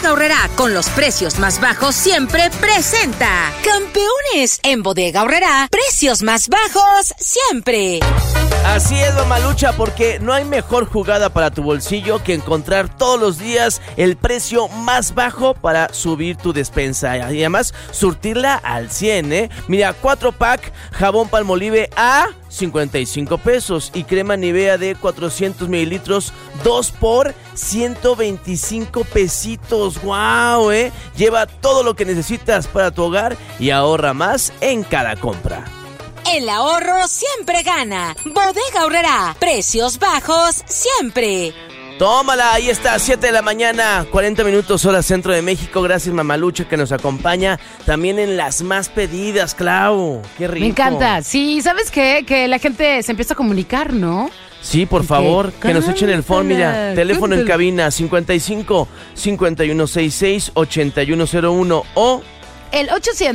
Bodega Aurrerá, con los precios más bajos siempre, presenta Campeones. En Bodega Aurrerá, precios más bajos siempre. Así es, mamalucha, porque no hay mejor jugada para tu bolsillo que encontrar todos los días el precio más bajo para subir tu despensa y además surtirla al 100, ¿eh? Mira, 4-pack jabón Palmolive a 55 pesos y crema Nivea de 400 mililitros 2 por 125 pesitos. ¡Wow! Lleva todo lo que necesitas para tu hogar y ahorra más en cada compra. El ahorro siempre gana. Bodega Aurrerá, precios bajos siempre. Tómala, ahí está, 7 de la mañana, 40 minutos hora centro de México. Gracias, mamalucha, que nos acompaña también en las más pedidas, Clau. Qué rico. Me encanta. Sí, ¿sabes qué? Que la gente se empieza a comunicar, ¿no? Sí, por favor, que nos echen el phone. Mira, teléfono en cabina 55 5166 8101 o el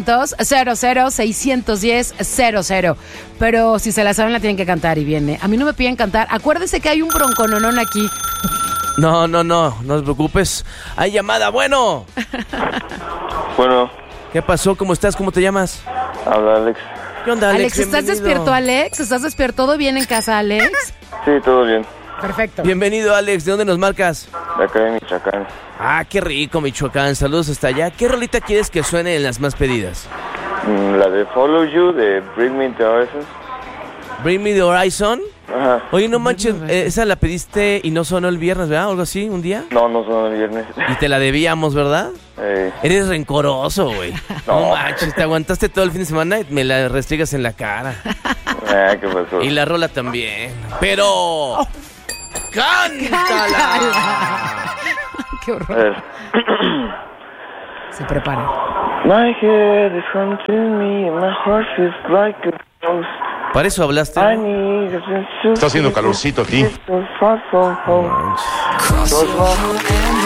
800-00-610-00. Pero si se la saben, la tienen que cantar y viene. A mí no me piden cantar. Acuérdese que hay un broncononón aquí. No te preocupes. Hay llamada, bueno. Bueno. ¿Qué pasó? ¿Cómo estás? ¿Cómo te llamas? Habla Alex. ¿Qué onda, Alex? ¿Estás despierto, Alex? ¿Estás despierto? ¿Todo bien en casa, Alex? Sí, todo bien. Perfecto. Bienvenido, Alex. ¿De dónde nos marcas? De acá de Michoacán. Ah, qué rico, Michoacán. Saludos hasta allá. ¿Qué rolita quieres que suene en las más pedidas? La de Follow You, de Bring Me the Horizon. Bring Me the Horizon. Ajá. Oye, no manches, esa la pediste y no sonó el viernes, ¿verdad? ¿Algo así, un día? No sonó el viernes. Y te la debíamos, ¿verdad? Eres rencoroso, güey. No manches, te aguantaste todo el fin de semana y me la restregas en la cara. ¿Qué pasó? Y la rola también. Pero... ¡cántala! ¡Qué horror! Se prepara. My head is haunting me, my heart feels like a ghost. ¿Para eso hablaste? Está haciendo calorcito aquí.